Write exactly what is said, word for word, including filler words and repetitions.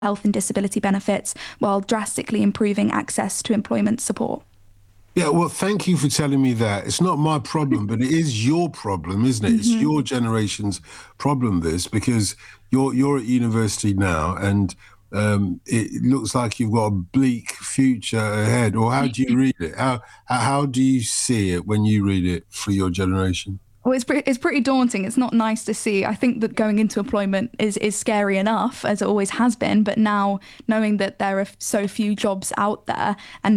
health and disability benefits while drastically improving access to employment support. Yeah, well, thank you for telling me that. It's not my problem, but it is your problem, isn't it? It's hmm your generation's problem, this, because you're you're at university now, and um, it looks like you've got a bleak future ahead. Or how do you read it? How how how do you see it when you read it for your generation? Well, it's pretty, it's pretty daunting. It's not nice to see. I think that going into employment is, is scary enough, as it always has been. But now knowing that there are so few jobs out there and